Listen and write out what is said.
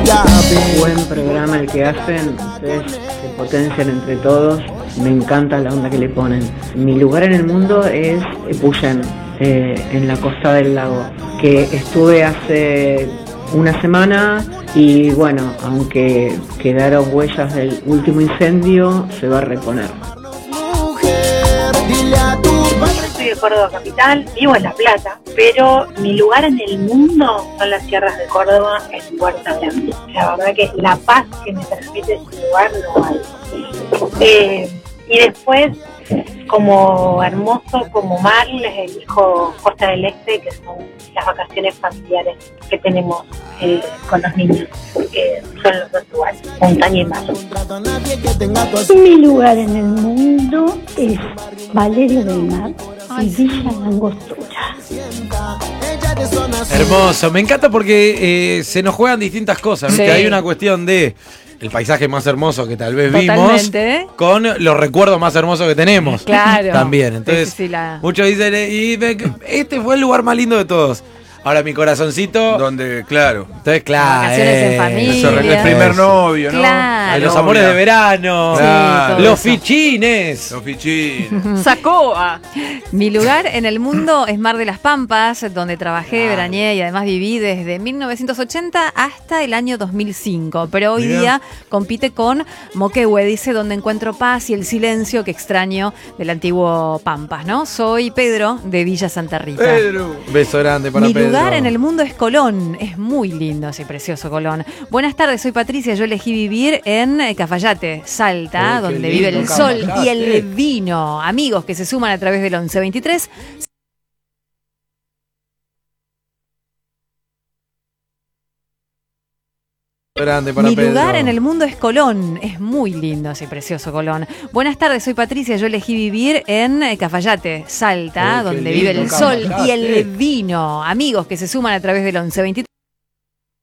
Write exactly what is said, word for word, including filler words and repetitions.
Buen programa el que hacen, ustedes se potencian entre todos, me encanta la onda que le ponen. Mi lugar en el mundo es Epuyén, eh, en la costa del lago, que estuve hace una semana y bueno, aunque quedaron huellas del último incendio, se va a reponer. Soy de Córdoba capital, vivo en La Plata, pero mi lugar en el mundo son las sierras de Córdoba, en Huerta Grande. La verdad que la paz que me transmite ese lugar no hay. Eh, y después, como hermoso, como mar, les elijo Costa del Este, que son las vacaciones familiares que tenemos eh, con los niños, porque son los dos lugares, montaña y mar. Mi lugar en el mundo es Valerio del Mar y Villa Langostura. Hermoso, me encanta porque eh, se nos juegan distintas cosas, ¿viste? Sí. Hay una cuestión de el paisaje más hermoso que tal vez Totalmente. vimos con los recuerdos más hermosos que tenemos. Claro. También, entonces Sí, sí, sí, la- muchos dicen, y me- este fue el lugar más lindo de todos. Ahora mi corazoncito, Donde, claro. entonces claro, Vacaciones en eh, familia. Eso, el primer novio, ¿no? Claro. a los Novia. amores de verano, Claro. todo los eso. fichines. Los fichines. Sacoa. Mi lugar en el mundo es Mar de las Pampas, donde trabajé, veraneé y además viví desde mil novecientos ochenta hasta el año dos mil cinco. Pero hoy Mirá. día compite con Moquehue, dice, donde encuentro paz y el silencio que extraño del antiguo Pampas, ¿no? Soy Pedro de Villa Santa Rita. Pedro. Beso grande para Mi Pedro. lugar en el mundo es Colón. Es muy lindo ese precioso Colón. Buenas tardes, soy Patricia. Yo elegí vivir en eh, Cafayate, Salta, Uy, qué donde vive lindo el sol Cafayate. y el vino. Amigos que se suman a través del once veintitrés. Grande para Mi Pedro. lugar en el mundo es Colón. Es muy lindo ese precioso Colón. Buenas tardes, soy Patricia. Yo elegí vivir en eh, Cafayate, Salta, Uy, qué donde vive lindo el sol y Cafayate. el vino. Amigos que se suman a través del once veintitrés.